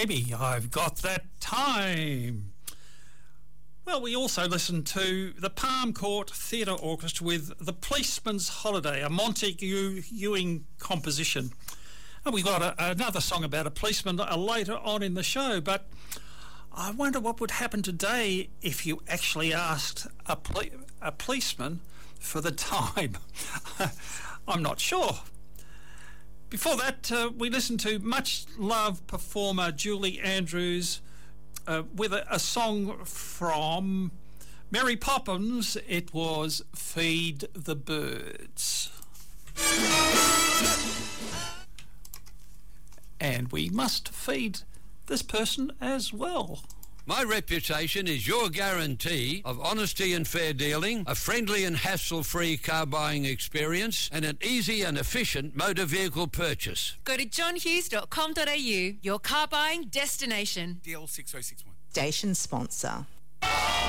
Baby, I've Got That Time. Well, we also listened to the Palm Court Theatre Orchestra with The Policeman's Holiday, a Montague Ewing composition. And we got another song about a policeman later on in the show, but I wonder what would happen today if you actually asked a policeman for the time. I'm not sure. Before that, we listened to much-loved performer Julie Andrews with a song from Mary Poppins. It was Feed the Birds. And we must feed this person as well. My reputation is your guarantee of honesty and fair dealing, a friendly and hassle-free car buying experience, and an easy and efficient motor vehicle purchase. Go to johnhughes.com.au, your car buying destination. DL6061. Station sponsor.